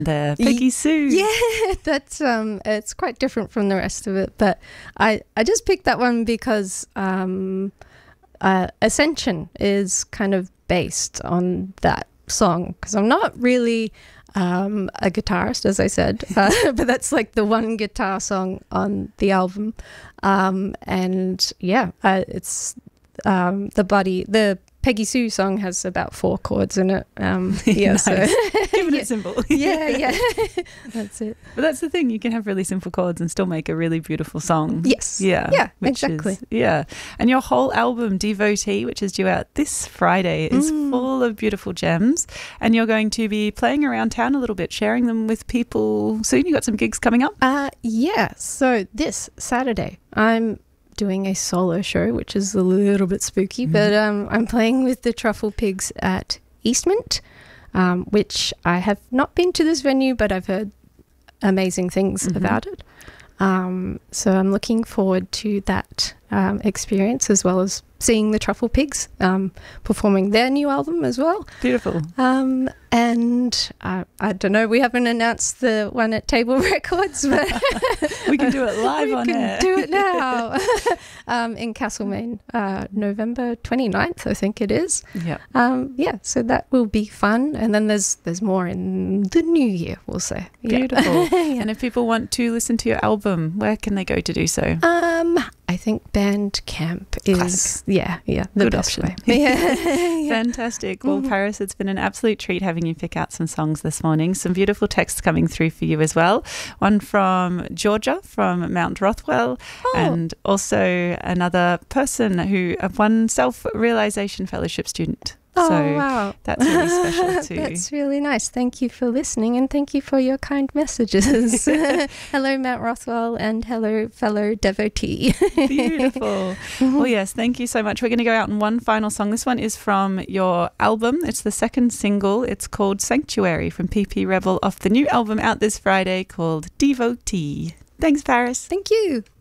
there, Peggy Sue. Yeah, that's it's quite different from the rest of it, but I just picked that one because Ascension is kind of based on that song, because I'm not really a guitarist, as I said, but that's like the one guitar song on the album, and yeah, it's the Peggy Sue song has about 4 chords in it. Yeah, nice. so keeping it simple. yeah, that's it. But that's the thing, you can have really simple chords and still make a really beautiful song. Yes. Yeah, exactly. And your whole album, Devotee, which is due out this Friday, is full of beautiful gems, and you're going to be playing around town a little bit, sharing them with people soon. You got some gigs coming up? Yeah, so this Saturday I'm doing a solo show, which is a little bit spooky, but I'm playing with the Truffle Pigs at Eastmint, which I have not been to this venue, but I've heard amazing things about it. So I'm looking forward to that experience, as well as seeing the Truffle Pigs performing their new album as well. Beautiful. And I don't know, we haven't announced the one at Table Records, but we can do it live on air. We can do it now. In Castlemaine, November 29th, I think it is. Yeah. So that will be fun. And then there's more in the new year, we'll say. Beautiful. Yeah. And if people want to listen to your album, where can they go to do so? I think Bandcamp is Classic. the Good best option. way. Fantastic. Well, Paris, it's been an absolute treat having you pick out some songs this morning. Some beautiful texts coming through for you as well. One from Georgia from Mount Rothwell, and also another person who one self-realization fellowship student. Wow. That's really special too. That's really nice. Thank you for listening, and thank you for your kind messages. Hello, Mount Rothwell, and hello, fellow devotee. Beautiful. Well, yes, thank you so much. We're going to go out on one final song. This one is from your album. It's the second single. It's called Sanctuary from PP Rebel, off the new album out this Friday called Devotee. Thanks, Paris. Thank you.